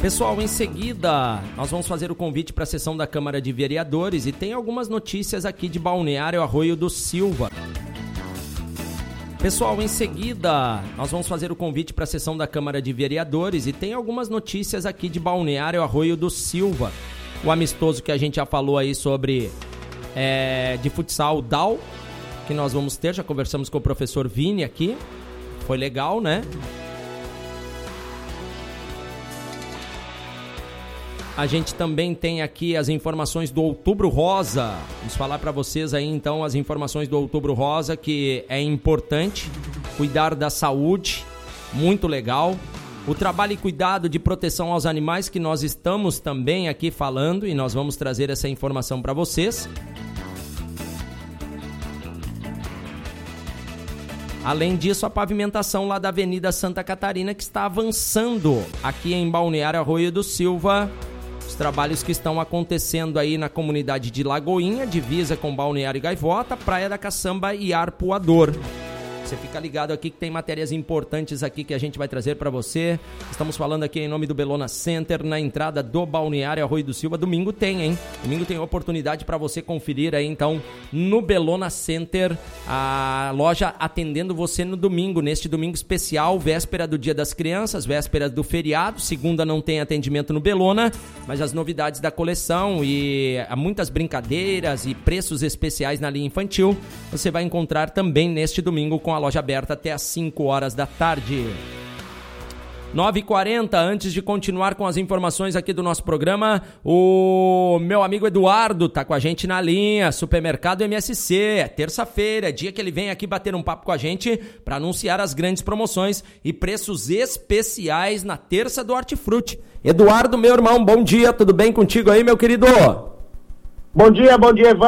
Pessoal, em seguida, nós vamos fazer o convite para a sessão da Câmara de Vereadores e tem algumas notícias aqui de Balneário Arroio do Silva. Pessoal, em seguida, nós vamos fazer o convite para a sessão da Câmara de Vereadores e tem algumas notícias aqui de Balneário Arroio do Silva. O amistoso que a gente já falou aí sobre de futsal DAO, que nós vamos ter, já conversamos com o professor Vini aqui, foi legal, né? A gente também tem aqui as informações do Outubro Rosa. Vamos falar para vocês aí então as informações do Outubro Rosa, que é importante cuidar da saúde, muito legal. O trabalho e cuidado de proteção aos animais que nós estamos também aqui falando e nós vamos trazer essa informação para vocês. Além disso, a pavimentação lá da Avenida Santa Catarina que está avançando aqui em Balneário Arroio do Silva. Os trabalhos que estão acontecendo aí na comunidade de Lagoinha, divisa com Balneário e Gaivota, Praia da Caçamba e Arpoador. Você fica ligado aqui que tem matérias importantes aqui que a gente vai trazer para você. Estamos falando aqui em nome do Bellona Center, na entrada do Balneário Arroio do Silva. Domingo tem, hein? Domingo tem oportunidade para você conferir aí, então, no Bellona Center, a loja atendendo você no domingo, neste domingo especial, véspera do Dia das Crianças, véspera do feriado. Segunda não tem atendimento no Bellona, mas as novidades da coleção e muitas brincadeiras e preços especiais na linha infantil, você vai encontrar também neste domingo com a loja aberta até às 5 horas da tarde. 9h40, antes de continuar com as informações aqui do nosso programa, o meu amigo Eduardo tá com a gente na linha, Supermercado MSC, é terça-feira, dia que ele vem aqui bater um papo com a gente para anunciar as grandes promoções e preços especiais na terça do Hortifruti. Eduardo, meu irmão, bom dia, tudo bem contigo aí, meu querido? Bom dia, Ivan.